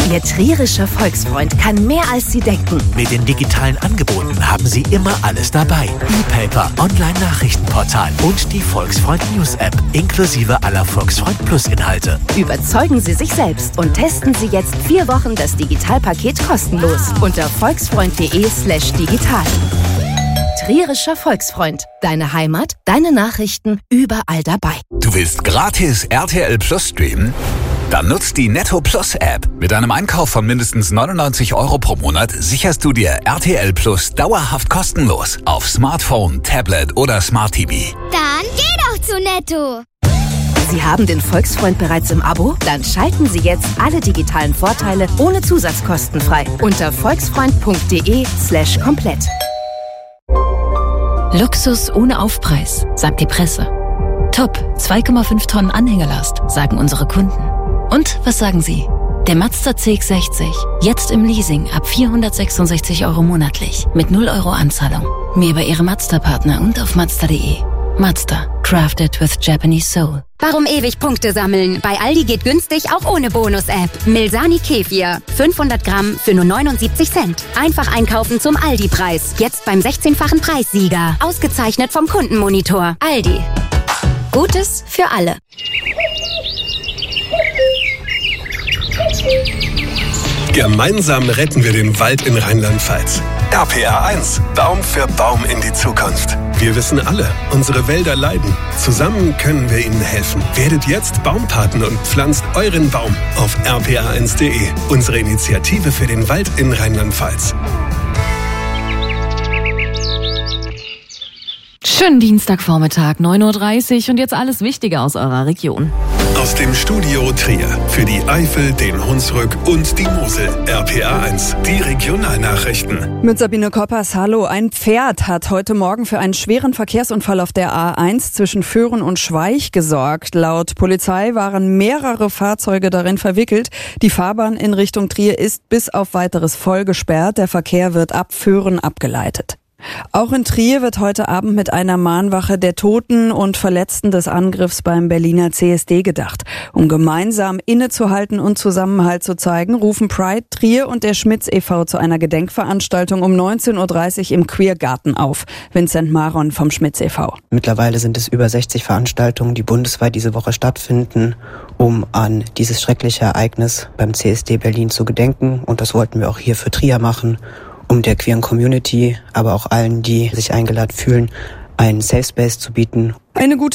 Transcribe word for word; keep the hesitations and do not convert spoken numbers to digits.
Ihr trierischer Volksfreund kann mehr als Sie denken. Mit den digitalen Angeboten haben Sie immer alles dabei. E-Paper, Online-Nachrichtenportal und die Volksfreund News App, inklusive aller Volksfreund Plus Inhalte. Überzeugen Sie sich selbst und testen Sie jetzt vier Wochen das Digitalpaket kostenlos unter volksfreund.de slash digital. Trierischer Volksfreund. Deine Heimat, deine Nachrichten, überall dabei. Du willst gratis R T L Plus streamen? Dann nutzt die Netto Plus App. Mit einem Einkauf von mindestens neunundneunzig Euro pro Monat sicherst du dir R T L Plus dauerhaft kostenlos auf Smartphone, Tablet oder Smart T V. Dann geh doch zu Netto. Sie haben den Volksfreund bereits im Abo? Dann schalten Sie jetzt alle digitalen Vorteile ohne Zusatzkosten frei unter volksfreund.de slash komplett. Luxus ohne Aufpreis, sagt die Presse. Top, zwei Komma fünf Tonnen Anhängerlast, sagen unsere Kunden. Und was sagen Sie? Der Mazda C X sechzig, jetzt im Leasing ab vierhundertsechsundsechzig Euro monatlich, mit null Euro Anzahlung. Mehr bei Ihrem Mazda-Partner und auf mazda punkt de. Mazda, crafted with Japanese soul. Warum ewig Punkte sammeln? Bei Aldi geht günstig auch ohne Bonus-App. Milsani Kefir, fünfhundert Gramm für nur neunundsiebzig Cent. Einfach einkaufen zum Aldi-Preis. Jetzt beim sechzehnfachen Preissieger. Ausgezeichnet vom Kundenmonitor. Aldi. Gutes für alle. Gemeinsam retten wir den Wald in Rheinland-Pfalz. R P R eins, Baum für Baum in die Zukunft. Wir wissen alle, unsere Wälder leiden. Zusammen können wir ihnen helfen. Werdet jetzt Baumpaten und pflanzt euren Baum auf r p r eins punkt de. Unsere Initiative für den Wald in Rheinland-Pfalz. Schönen Dienstagvormittag, neun Uhr dreißig und jetzt alles Wichtige aus eurer Region. Aus dem Studio Trier für die Eifel, den Hunsrück und die Mosel. R P R eins, die Regionalnachrichten. Mit Sabine Koppers, hallo. Ein Pferd hat heute Morgen für einen schweren Verkehrsunfall auf der A eins zwischen Föhren und Schweich gesorgt. Laut Polizei waren mehrere Fahrzeuge darin verwickelt. Die Fahrbahn in Richtung Trier ist bis auf weiteres voll gesperrt. Der Verkehr wird ab Föhren abgeleitet. Auch in Trier wird heute Abend mit einer Mahnwache der Toten und Verletzten des Angriffs beim Berliner C S D gedacht. Um gemeinsam innezuhalten und Zusammenhalt zu zeigen, rufen Pride Trier und der Schmitz e V zu einer Gedenkveranstaltung um neunzehn Uhr dreißig im Queergarten auf. Vincent Maron vom Schmitz e V. Mittlerweile sind es über sechzig Veranstaltungen, die bundesweit diese Woche stattfinden, um an dieses schreckliche Ereignis beim C S D Berlin zu gedenken. Und das wollten wir auch hier für Trier machen, um der queeren Community, aber auch allen, die sich eingeladen fühlen, einen Safe Space zu bieten. Eine gute